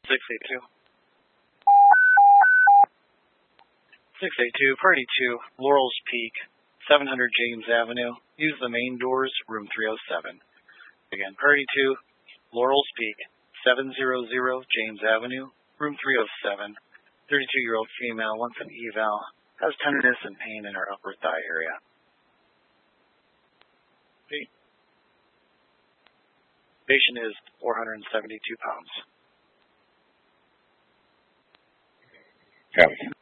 682. 682, Party 2, Laurel's Peak, 700 James Avenue. Use the main doors, room 307. Again, Party 2, Laurel's Peak, 700 James Avenue, room 307. 32-year-old female wants an eval, has tenderness and pain in her upper thigh area. Patient is 472 pounds. Copy.